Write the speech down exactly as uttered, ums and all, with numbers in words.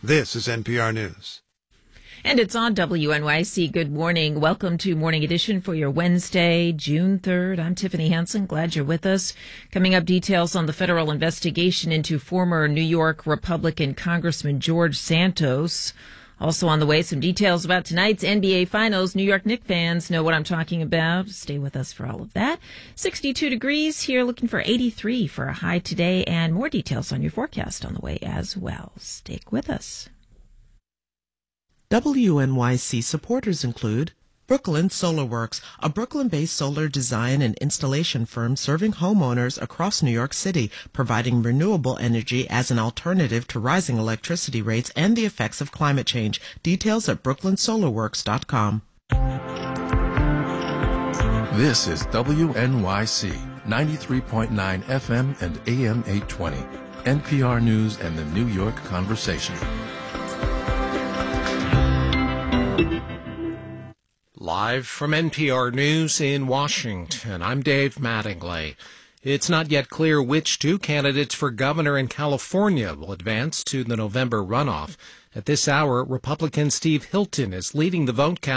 This is N P R News. And it's on W N Y C. Good morning. Welcome to Morning Edition for your Wednesday, June third. I'm Tiffany Hansen. Glad you're with us. Coming up, details on the federal investigation into former New York Republican Congressman George Santos. Also on the way, some details about tonight's N B A Finals. New York Knicks fans know what I'm talking about. Stay with us for all of that. sixty-two degrees here, looking for eighty-three for a high today, and more details on your forecast on the way as well. Stick with us. W N Y C supporters include Brooklyn Solar Works, a Brooklyn-based solar design and installation firm serving homeowners across New York City, providing renewable energy as an alternative to rising electricity rates and the effects of climate change. Details at brooklyn solar works dot com. This is W N Y C, ninety-three point nine F M and A M eight twenty, N P R News and the New York Conversation. Live from N P R News in Washington, I'm Dave Mattingly. It's not yet clear which two candidates for governor in California will advance to the November runoff. At this hour, Republican Steve Hilton is leading the vote count.